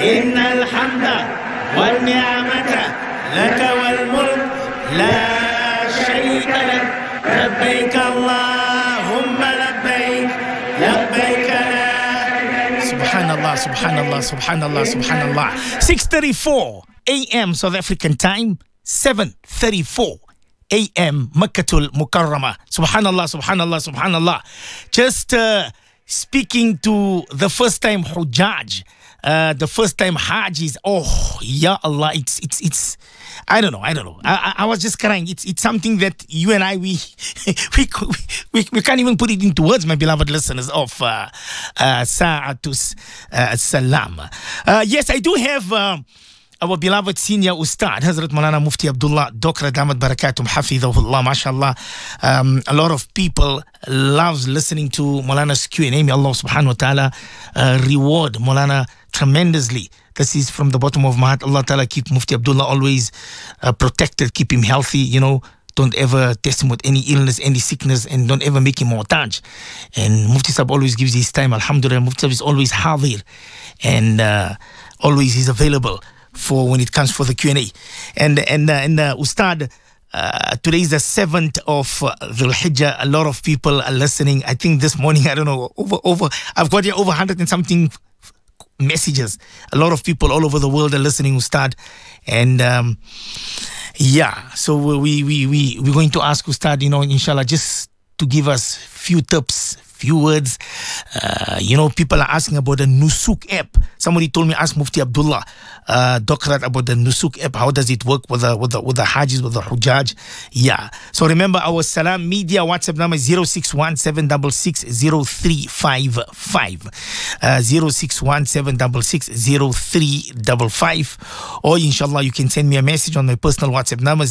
إن الحمد والنعمة لك والملك لا شريك لك لبيك اللهم لبيك لبيك لا. Subhanallah, subhanallah, subhanallah, subhanallah. 6:34 a.m. South African time, 7:34 a.m. Makkatul Mukarramah. Subhanallah, subhanallah, subhanallah. Just speaking to the first time Hujjaj, the first time Hajis. Oh, ya Allah, it's I don't know. I was just crying. It's something that you and I we can't even put it into words, my beloved listeners of Sa'atus Salam. Yes, I do have our beloved senior Ustad, Hazrat Maulana Mufti Abdullah Dokra Damat Barakatum Hafidhahullah, mashallah. A lot of people loves listening to Maulana's Q&A. May Allah subhanahu wa ta'ala reward Maulana tremendously. This is from the bottom of my heart. Allah ta'ala keep Mufti Abdullah always protected, keep him healthy, you know. Don't ever test him with any illness, any sickness, and don't ever make him mu'taj. And Mufti Sahib always gives his time. Alhamdulillah, Mufti Sahib is always hadir, and always is available for when it comes for the Q&A. And Ustad, today is the 7th of Dhul Hijjah. A lot of people are listening. I think this morning, I don't know, I've got here over 100 and something messages. A lot of people all over the world are listening, Ustad. And yeah, so we're going to ask Ustad, you know, inshallah, just to give us few tips, few words. You know, people are asking about the Nusuk app. Somebody told me, ask Mufti Abdullah Dokrat about the Nusuk app. How does it work with the Hajis, with the Hujjaj? Yeah. So remember, our Salam Media WhatsApp number is 061-766-0355. 061-766-0355. Or inshallah, you can send me a message on my personal WhatsApp number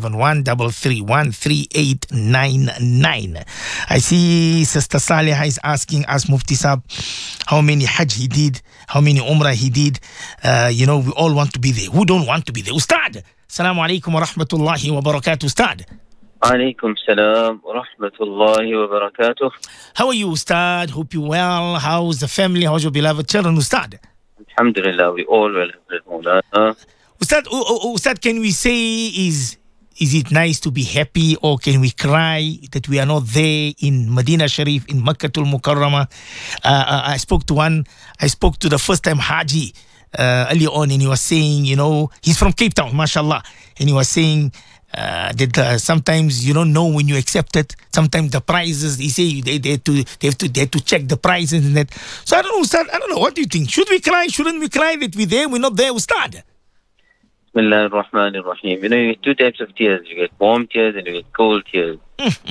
071-331-3899. I see Sister Saliha is asking us, Mufti Sahib, how many Hajj he did, how many Umrah he did. You know, we all want to be there. Who don't want to be there? Ustad, Assalamu alaikum wa rahmatullahi wa barakatuh, Ustad. Alaikum salam wa rahmatullahi wa barakatuh. How are you, Ustad? Hope you're well. How's the family? How's your beloved children, Ustad? Alhamdulillah, we all well. Ustad, can we say is it nice to be happy, or can we cry that we are not there in Medina Sharif, in Makkatul Mukarramah? I spoke to the first time Haji earlier on, and he was saying, you know, he's from Cape Town, mashallah, and he was saying that sometimes you don't know when you accept it. Sometimes the prices, he say they have to check the prices and that. So I don't know, Ustad, I don't know. What do you think? Should we cry? Shouldn't we cry that we're there? We're not there, Ustad. Bismillah ar-Rahman ar-Rahim. You know, you get two types of tears. You get warm tears and you get cold tears.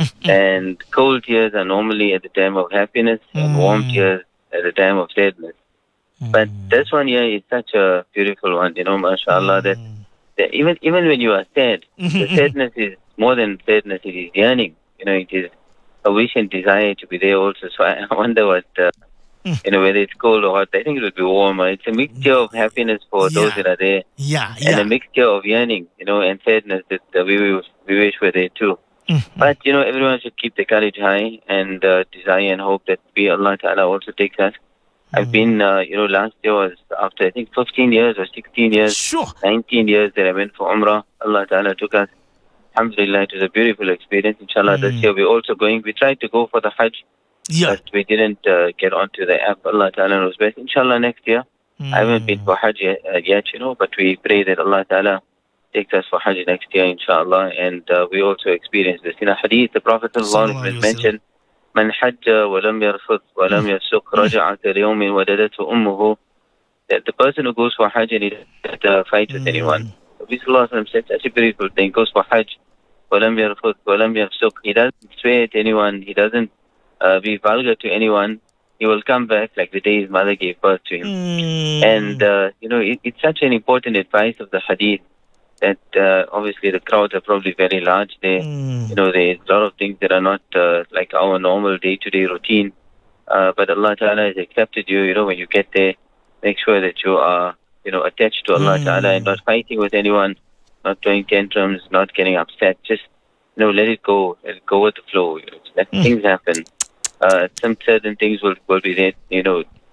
And cold tears are normally at the time of happiness, and warm tears at the time of sadness. But this one here is such a beautiful one, you know, mashallah, that even when you are sad, the sadness is more than sadness, it is yearning. You know, it is a wish and desire to be there also. So I wonder what, you know, whether it's cold or hot, I think it would be warmer. It's a mixture of happiness for those that are there. And a mixture of yearning, you know, and sadness that we wish were there too. But, you know, everyone should keep the courage high and desire and hope that Allah Ta'ala also takes us. I've been, you know, last year was after, I think, 15 years or 16 years, 19 years that I went for Umrah. Allah Ta'ala took us. Alhamdulillah, it was a beautiful experience. Inshallah, this year we're also going. We tried to go for the Hajj, but we didn't get onto the app. Allah Ta'ala knows best. Inshallah, next year. I haven't been for Hajj yet, you know, but we pray that Allah Ta'ala takes us for Hajj next year, inshallah. And we also experience this. In a hadith, the Prophet mentioned, من حج ولم يرفض ولم يفسق رجع كاليوم ولدته أمه. That the person who goes for Hajj and he doesn't fight with anyone. Nabi Sallallahu Alaihi Wasallam said such a beautiful thing. Goes for Hajj, ولم يرفض ولم يفسق. He doesn't swear at anyone. He doesn't be vulgar to anyone. He will come back like the day his mother gave birth to him. And you know, it's such an important advice of the hadith that obviously the crowds are probably very large there. You know, there's a lot of things that are not like our normal day-to-day routine. But Allah Ta'ala has accepted you. You know, when you get there, make sure that you are, you know, attached to Allah Ta'ala and not fighting with anyone, not throwing tantrums, not getting upset. Just, you know, let it go. Let it go with the flow. You know, let things happen. Some certain things will be there, you know,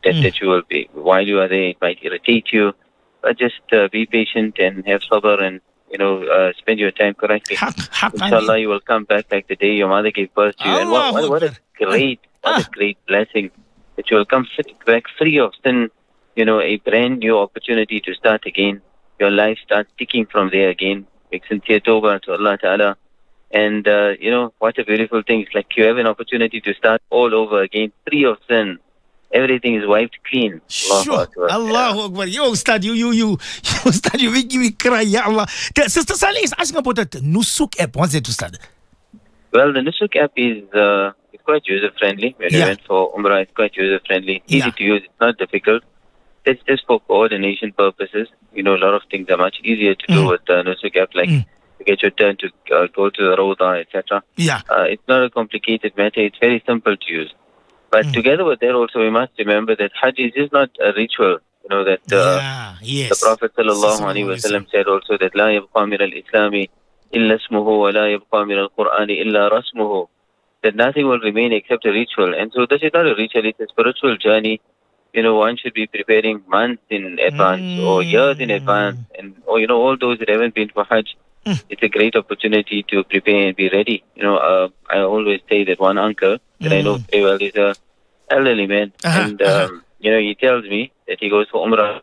that you will be, while you are there, it might irritate you. But just be patient and have sabr and, spend your time correctly. Inshallah, you will come back like the day your mother gave birth to you. And what a great blessing that you will come back free of sin, a brand new opportunity to start again. Your life starts ticking from there again. Make sincere tawbah to Allah Ta'ala. And, what a beautiful thing. It's like you have an opportunity to start all over again, free of sin. Everything is wiped clean. Sure. Allahu Akbar. Yo, Ustad, Ustad, you making me cry, ya Allah. Sister Saleh is asking about the Nusuk app. What's it, Ustad? Well, the Nusuk app is it's quite user-friendly. When you went for Umrah, it's quite user-friendly. Easy to use. It's not difficult. It's just for coordination purposes. A lot of things are much easier to do with the Nusuk app, like to get your turn to go to the Rawda, etc. Yeah. It's not a complicated matter. It's very simple to use. But together with that also, we must remember that Hajj is just not a ritual. That the Prophet ﷺ said also that لا يبقى من الإسلام إلا اسمه ولا يبقى من القرآن إلا رسمه. That nothing will remain except a ritual. And so this is not a ritual, it's a spiritual journey. One should be preparing months in advance or years in advance. And, all those that haven't been for Hajj, it's a great opportunity to prepare and be ready. I always say that one uncle that I know very well is a elderly man. And, he tells me that he goes for Umrah.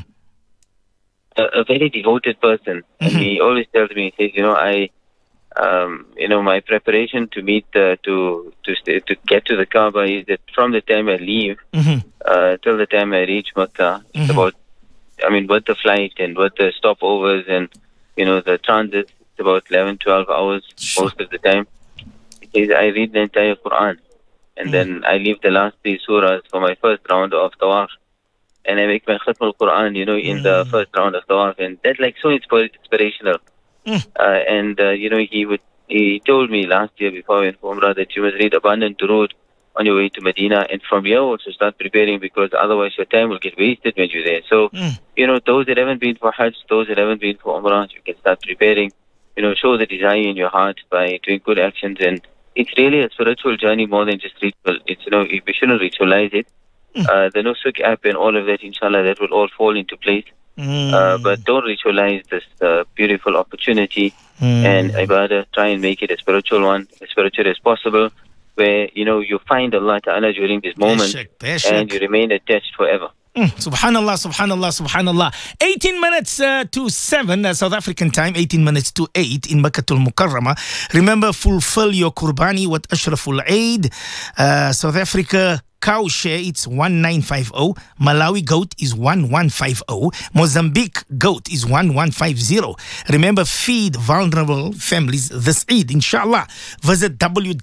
A very devoted person. And he always tells me, he says, my preparation to meet, to get to the Kaaba is that from the time I leave till the time I reach Makkah, it's about, with the flight and with the stopovers and, the transit, it's about 11, 12 hours most of the time. It says I read the entire Quran. And then I leave the last 3 surahs for my first round of tawaf. And I make my Khatm al-Quran, in the first round of tawaf. And that's like so inspirational. He told me last year before I went for Umrah that you must read abundant durood on your way to Medina. And from here also start preparing, because otherwise your time will get wasted when you're there. So, those that haven't been for Hajj, those that haven't been for Umrah, you can start preparing. Show the desire in your heart by doing good actions. And it's really a spiritual journey more than just ritual. It's, we shouldn't ritualize it. The Nusuk app and all of that, inshallah, that will all fall into place. But don't ritualize this beautiful opportunity and ibadah. Try and make it a spiritual one, as spiritual as possible, where, you find Allah Ta'ala during this moment and you remain attached forever. Subhanallah, subhanallah, subhanallah. 18 minutes to 7 South African time, 18 minutes to 8 in Makkatul Mukarramah. Remember, fulfill your Qurbani with Ashraful Eid. South Africa cow share, it's 1950. Malawi goat is 1150. Mozambique goat is 1150. Remember, feed vulnerable families this Eid, inshallah. Visit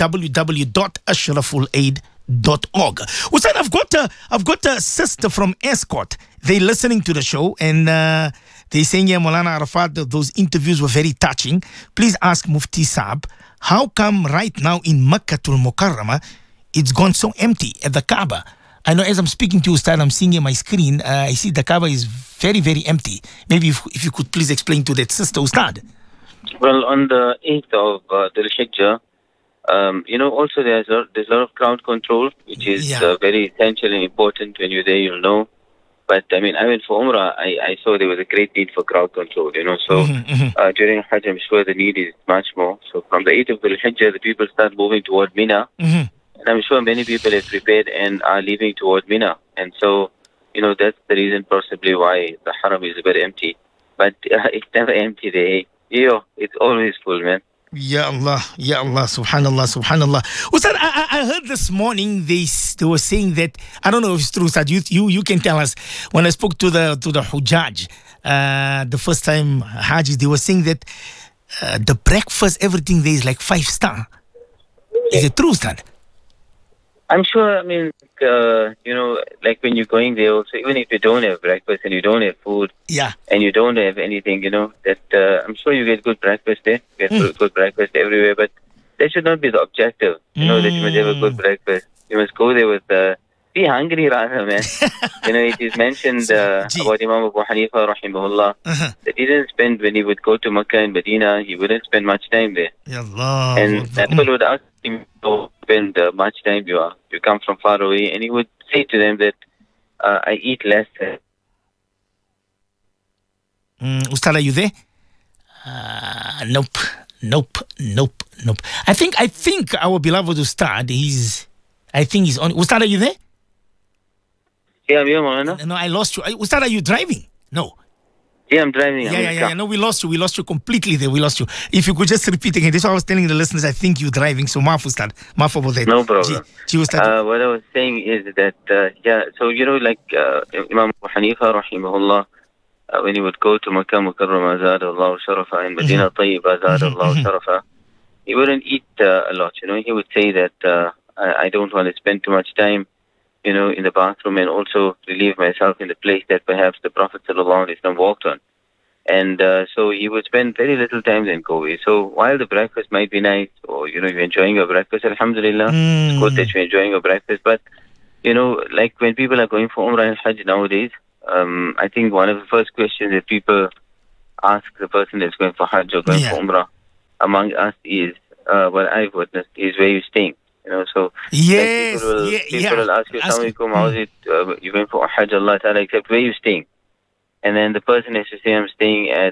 www.ashrafulaid.org. Ustad, I've got a sister from Escort. They're listening to the show and they're saying, yeah, Maulana Arafat, those interviews were very touching. Please ask Mufti Saab, how come right now in Makkatul Mukarramah it's gone so empty at the Kaaba? I know as I'm speaking to you, Ustad, I'm seeing on my screen, I see the Kaaba is very, very empty. Maybe if you could please explain to that sister, Ustad. Well, on the 8th of Dhul Hijjah, also there's a lot of crowd control, which is very essential and important. When you're there, you'll know. But I went for Umrah, I saw there was a great need for crowd control, So during Hajj, I'm sure the need is much more. So from the 8th of Dhul Hijjah, the people start moving toward Mina. And I'm sure many people have prepared and are leaving toward Mina. And so, that's the reason possibly why the Haram is a bit empty. But it's never empty there. It's always full, man. Ya Allah, subhanallah, subhanallah. Ustad, I heard this morning they were saying that, I don't know if it's true, Ustad, you can tell us. When I spoke to the Hujjaj, the first time Hajj, they were saying that the breakfast, everything there is like 5-star. Is it true, Ustad? I'm sure, like when you're going there also, even if you don't have breakfast and you don't have food, and you don't have anything, that I'm sure you get good breakfast there. You get good breakfast everywhere, but that should not be the objective, that you must have a good breakfast. You must go there with, be hungry rather, man. It is mentioned about Imam Abu Hanifa, rahimahullah, that he didn't spend, when he would go to Makkah and Medina, he wouldn't spend much time there. And people would ask him to spend much time you come from far away, and he would say to them that, I eat less. Ustad, are you there? Nope. I think our beloved Ustad he's on. Ustad, are you there? Yeah, I'm here, Maulana. No, I lost you. Ustad, are you driving? No. Yeah, I'm driving. Yeah. No, we lost you. We lost you completely there. We lost you. If you could just repeat again. This is what I was telling the listeners. I think you're driving. So, maaf, Ustad. Maaf about that. No problem. Ustad. What I was saying is that, so, like Imam Abu Hanifa, rahimahullah, when he would go to Makkah Mukarramah, Zad Allah Sharafa, and Medina Tayyibah, Zad Allah Sharafa, he wouldn't eat a lot. He would say that I don't want to spend too much time, in the bathroom, and also relieve myself in the place that perhaps the Prophet ﷺ walked on. And so he would spend very little time then go away. So while the breakfast might be nice, or, you're enjoying your breakfast, alhamdulillah, it's good that you're enjoying your breakfast. But, like when people are going for Umrah and Hajj nowadays, I think one of the first questions that people ask the person that's going for Hajj or going for Umrah among us is, what I've witnessed is, where you're staying. So yes, people will ask you, Assalamualaikum, how is it, you're going for Hajj, Allah Ta'ala, except where you're staying. And then the person has to say, I'm staying at,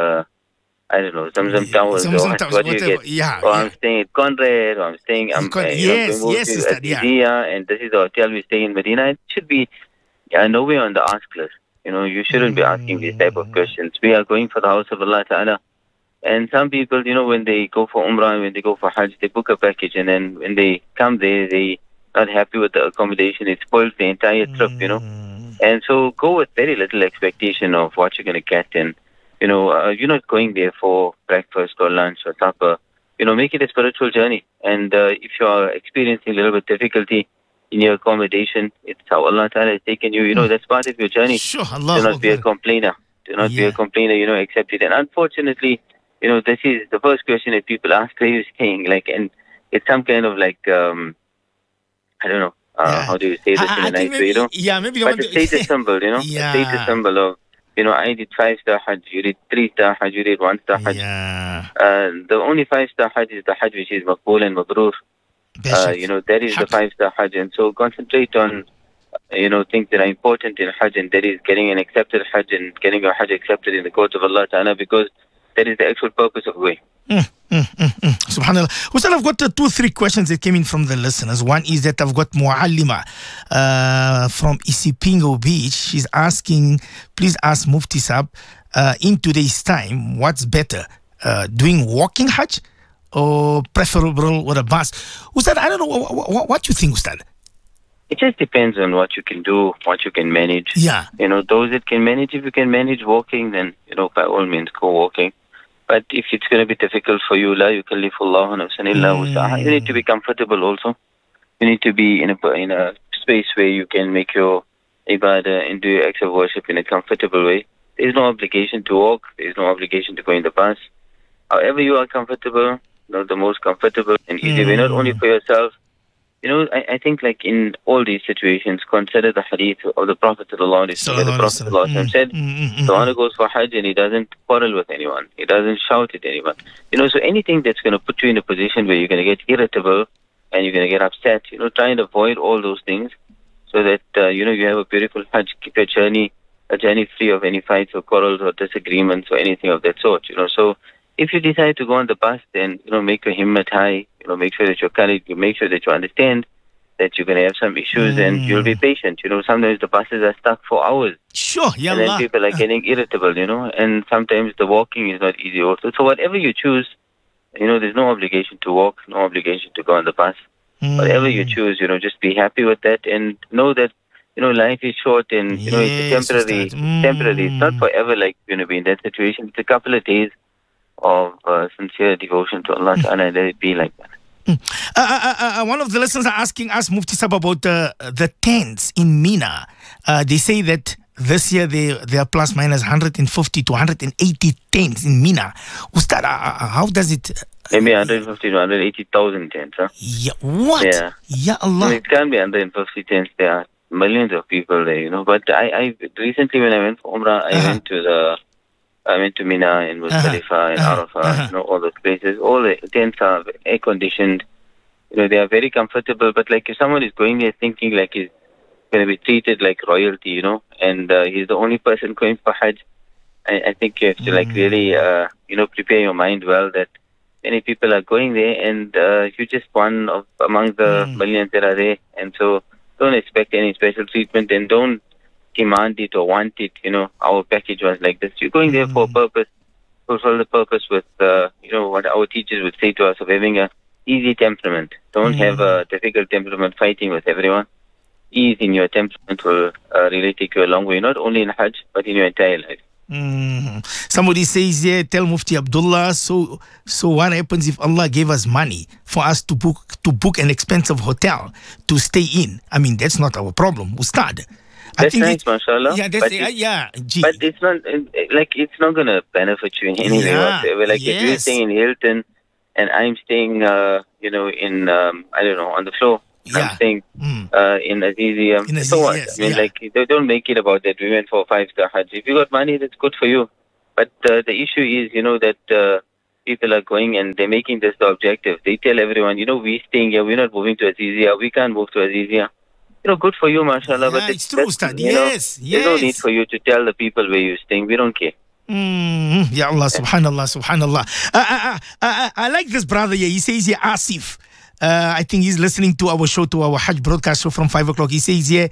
I don't know, Zamzam Towers, or what do you get? Or I'm staying at Conrad, or I'm staying, yes, sister, and this is the hotel we stay in Medina. It should be nowhere on the ask list. You shouldn't be asking these type of questions. We are going for the house of Allah Ta'ala. And some people, when they go for Umrah, when they go for Hajj, they book a package, and then when they come there, they not happy with the accommodation. It spoils the entire trip, And so go with very little expectation of what you're going to get. And, you're not going there for breakfast or lunch or supper. Make it a spiritual journey. And if you are experiencing a little bit difficulty in your accommodation, it's how Allah Ta'ala has taken you. That's part of your journey. Sure, Do not be a complainer. Do not be a complainer, accept it. And unfortunately, this is the first question that people ask, where you're staying. And it's some kind of I don't know, how do you say this in a nice way, Yeah, maybe. But the status symbol, A status symbol of, I did 5-star Hajj, you did 3-star Hajj, you did 1-star Hajj. Yeah. The only 5-star Hajj is the Hajj which is Maqbool and Mabrur. That is the 5-star Hajj. And so concentrate on, things that are important in Hajj, and that is getting an accepted Hajj and getting your Hajj accepted in the court of Allah Ta'ala, because that is the actual purpose of going. Subhanallah. Ustad, I've got 2-3 questions that came in from the listeners. One is that I've got Muallima from Isipingo Beach. She's asking, please ask Mufti Sahab, in today's time, what's better, doing walking Hajj or preferable with a bus? Ustad, I don't know, what you think, Ustad? It just depends on what you can do, what you can manage. Yeah. Those that can manage, if you can manage walking, then, by all means, go walking. But if it's going to be difficult for you, la yukallifullahu nafsan illa wusaha. You need to be comfortable also. You need to be in a space where you can make your ibadah and do your acts of worship in a comfortable way. There's no obligation to walk. There's no obligation to go in the bus. However you are comfortable, the most comfortable and easy way, not only for yourself. I think in all these situations, consider the hadith of the Prophet ﷺ. The Prophet said, the one who goes for Hajj and he doesn't quarrel with anyone. He doesn't shout at anyone. So anything that's going to put you in a position where you're going to get irritable and you're going to get upset, try and avoid all those things so that, you have a beautiful Hajj. Keep your journey, a journey free of any fights or quarrels or disagreements or anything of that sort, So if you decide to go on the bus, then, make your himmat high, make sure that you're courage, make sure that you understand that you're going to have some issues and you'll be patient. Sometimes the buses are stuck for hours. Sure, yeah. And then people are getting irritable, and sometimes the walking is not easy also. So whatever you choose, there's no obligation to walk, no obligation to go on the bus. Whatever you choose, just be happy with that and know that, life is short and, it's temporary. It's not forever you're going to be in that situation. It's a couple of days of sincere devotion to Allah Ta'ala, and let it be like that. One of the listeners are asking us, Mufti Sahab, about the tents in Mina. They say that this year there are plus minus 150 to 180 tents in Mina. Ustad, how does it... Maybe 150 to 180,000 tents, huh? Yeah, what? Yeah. Ya Allah. It can't be 150 tents. There are millions of people there, But I recently, when I went for Umrah, I went to Mina and Muzdalifah and Arafah, all those places. All the tents are air-conditioned. They are very comfortable. But if someone is going there thinking he's going to be treated like royalty, and he's the only person going for Hajj. I think you have to really, prepare your mind well that many people are going there, and you're just one of among the millions that are there, and so don't expect any special treatment and don't demand it or want it. Our package was like this. You're going there for a purpose, fulfill the purpose with, what our teachers would say to us of having a easy temperament. Don't have a difficult temperament fighting with everyone. Ease in your temperament will really take you a long way, not only in Hajj, but in your entire life. Somebody says here, tell Mufti Abdullah, so what happens if Allah gave us money for us to book an expensive hotel to stay in? I mean, that's not our problem, Ustad. That's nice, mashallah. Yeah, but it's not it's not going to benefit you in any way whatsoever. Like if you're staying in Hilton and I'm staying, in I don't know, on the floor. Yeah. I'm staying in Azizia. So what? Yes, I mean, they don't make it about that. We went for a 5-star Hajj. If you got money, that's good for you. But the issue is, that people are going and they're making this the objective. They tell everyone, we're staying here. We're not moving to Azizia. We can't move to Azizia. Good for you, mashallah. Yeah, but it's true, Ustad. There's no need for you to tell the people where you're staying. We don't care. Ya Allah, subhanallah. I like this brother here. He says here, Asif. I think he's listening to our show, to our Hajj broadcast show from 5 o'clock. He says here,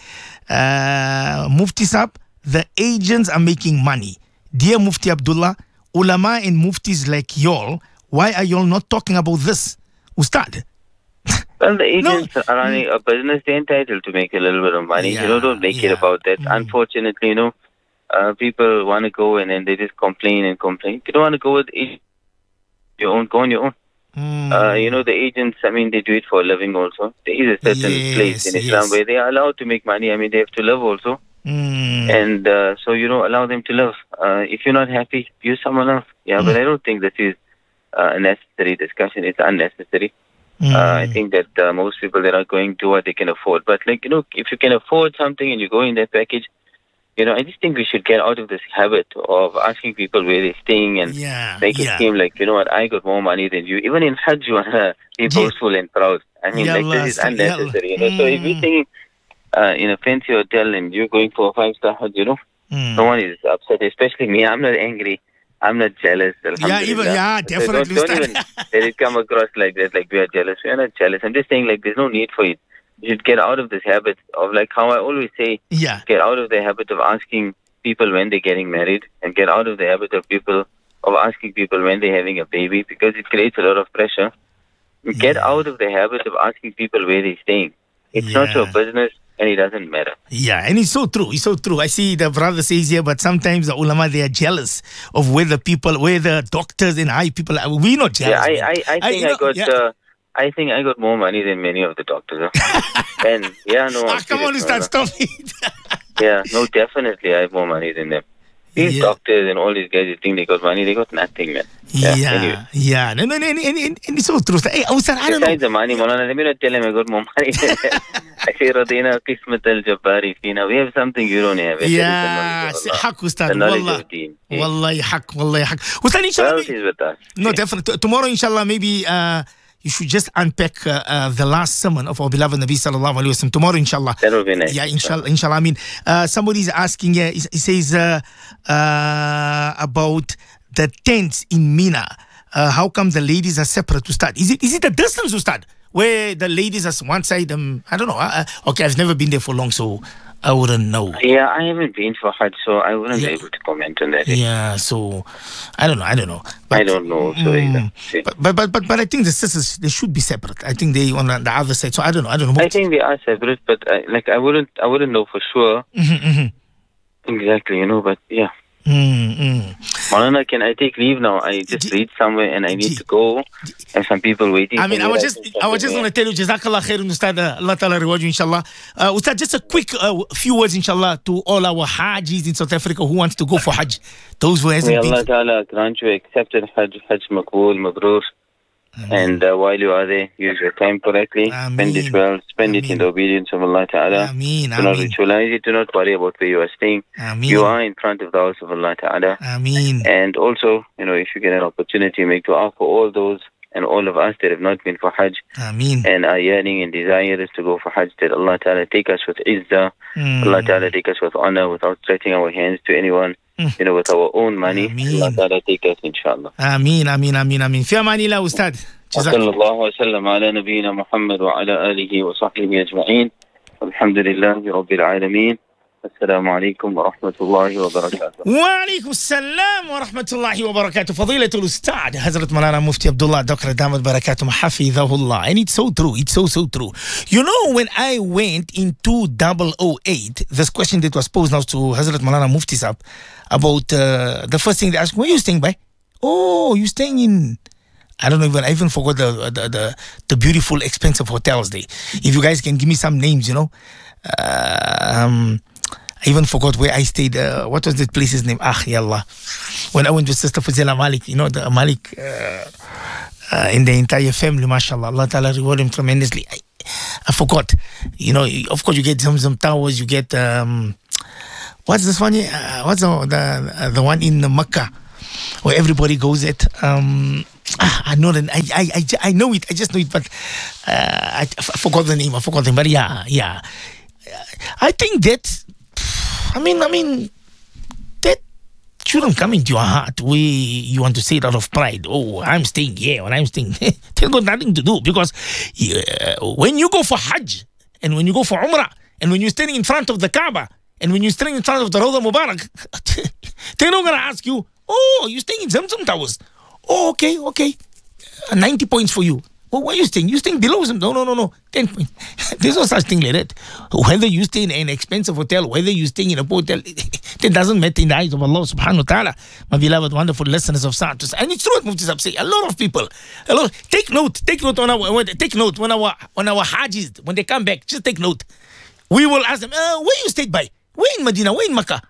Mufti Sab, the agents are making money. Dear Mufti Abdullah, ulama and muftis like y'all, why are y'all not talking about this? Ustad. Well, the agents are running a business. They're entitled to make a little bit of money. Don't make it about that. Unfortunately, people want to go and then they just complain and complain. If you don't want to go with go on your own. The agents, I mean, they do it for a living also. There is a certain place in Islam where they are allowed to make money. I mean, they have to live also. And so, allow them to live. If you're not happy, use someone else. But I don't think this is a necessary discussion. It's unnecessary. I think that most people that are going to what they can afford. But, if you can afford something and you go in that package, I just think we should get out of this habit of asking people where they're staying and make it seem like, I got more money than you. Even in Hajj, you want to be boastful and proud. I mean, this is unnecessary. So if you're staying in a fancy hotel and you're going for a 5-star Hajj, no one is upset, especially me. I'm not angry. I'm not jealous. Definitely. So don't even let it come across like that, like we are jealous. We are not jealous. I'm just saying, there's no need for it. You should get out of this habit of, how I always say, get out of the habit of asking people when they're getting married and get out of the habit of asking people when they're having a baby, because it creates a lot of pressure. Get out of the habit of asking people where they're staying. It's not your business and it doesn't matter. Yeah, and it's so true. It's so true. I see the brother says here, but sometimes the ulama, they are jealous of where the doctors and high people are. We're not jealous. I think I got more money than many of the doctors. And come on, stop it. Definitely I have more money than them. These doctors and all these guys, you think they got money, they got nothing, man. Anyway. And it's so true. Hey, Ustad, I don't know. Besides the money, Maulana, let me not tell him I got more money. I say, Radina, Qismat al-Jabbari Fina. We have something you don't have. Haq, Ustad. Wallahi, haq. Ustad, inshallah. Wealth is with us. No, definitely. Tomorrow, inshallah, maybe you should just unpack the last sermon of our beloved Nabi sallallahu alaihi wasallam tomorrow, inshallah. That will be nice. Yeah, inshallah. I mean, somebody's asking here. He says about the tents in Mina. How come the ladies are separate to start? Is it the distance to start where the ladies are one side? I don't know. Okay, I've never been there for long, so I wouldn't know. Yeah, I haven't been for Hajj, so I wouldn't be able to comment on that. Yeah, so I don't know. But, I don't know so either. But I think the sisters, they should be separate. I think they on the other side. So I don't know. I think they are separate, but I wouldn't know for sure. Exactly, but yeah. Maulana, can I take leave now? I just read somewhere and I need to go. And some people waiting. I mean, I was just going to tell you, Jazakallah khairun, Ustad. Allah Ta'ala reward you, inshallah. Ustad, just a quick few words, inshallah, to all our Hajis in South Africa who wants to go for Hajj. Those who hasn't been. May Allah Ta'ala grant you accepted Hajj Maqbool, Mabrur. And while you are there, use your time correctly. Spend it well. Spend it in the obedience of Allah Ta'ala. Do not ritualize it. Do not worry about where you are staying. You are in front of the house of Allah Ta'ala. And also, if you get an opportunity, make dua for all those and all of us that have not been for Hajj Ameen. and are yearning and desirous to go for Hajj, that Allah Ta'ala take us with izzah, Allah Ta'ala take us with honor without stretching our hands to anyone, with our own money. Ameen. Allah Ta'ala take us, inshallah. Ameen, ameen, ameen, ameen. في أمان الله أستاذ. وصلى الله وسلم على نبينا محمد وعلى آله وصحبه أجمعين. الحمد لله رب العالمين. السلام عليكم ورحمة الله وبركاته. وعليكم السلام ورحمة الله وبركاته. فضيلة الأستاذ Hazrat Malana Mufti Abdullah Dr. Damat Barakatum Hafidhahullah. And it's so true. It's so true. You know, when I went in 2008, this question that was posed now to Hazrat Malana Mufti Sahab about the first thing they asked, where are you staying by? Oh, you're staying in... I don't know, I even forgot the beautiful, expensive hotels there. If you guys can give me some names, I even forgot where I stayed. What was that place's name? Yallah. When I went with Sister Fazila Malik, the Malik in the entire family, mashallah. Allah Ta'ala reward him tremendously. I forgot. Of course you get Zamzam Towers, you get, what's this one? What's the one in Makkah where everybody goes at? I know it. I know it. I just know it, but I forgot the name. But yeah. I think that, I mean, that shouldn't come into your heart where you want to say it out of pride. Oh, I'm staying here, or I'm staying. That's got nothing to do, because when you go for Hajj, and when you go for Umrah, and when you're standing in front of the Kaaba, and when you're standing in front of the Rawda Mubarak, they're not going to ask you, oh, you're staying in Zamzam Towers. Oh, okay. 90 points for you. Oh, where are you staying? You're staying below them. No. 10 points. There's no such thing like that. Whether you stay in an expensive hotel, whether you're staying in a hotel, that doesn't matter in the eyes of Allah subhanahu wa ta'ala. My beloved, wonderful listeners of Sa'atus. And it's true what Mufti Sahab say. A lot of people. Take note on our Hajis, when they come back, just take note. We will ask them, where you stayed by? Where in Medina? Where in Makkah?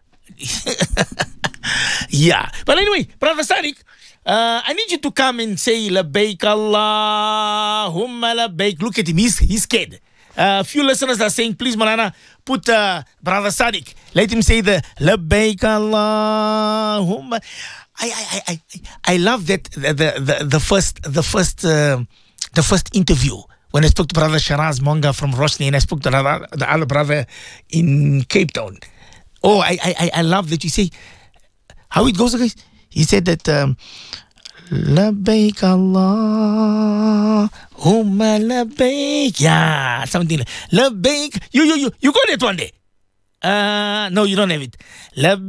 Yeah. But anyway, Brother Sadiq, I need you to come and say Labbaik Allahumma Labbaik. Look at him, he's scared. A few listeners are saying, please Malana, put Brother Sadiq, let him say the Labbaik Allahumma. I love that the first interview when I spoke to Brother Sharaz Monga from Roshni, and I spoke to the other brother in Cape Town. Oh, I love that you say how it goes, guys. He said that Labbaik Allahumma Labbaik. Yeah, something like Labbaik. You got it one day. No, you don't have it. Labbaik